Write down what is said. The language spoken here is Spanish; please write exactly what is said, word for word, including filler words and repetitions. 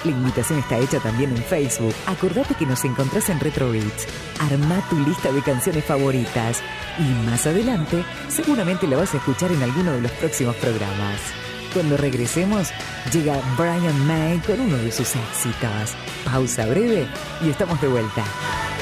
La invitación está hecha también en Facebook. Acordate que nos encontrás en Retro Beats. Armá tu lista de canciones favoritas. Y más adelante, seguramente la vas a escuchar en alguno de los próximos programas. Cuando regresemos, llega Brian May con uno de sus éxitos. Pausa breve y estamos de vuelta.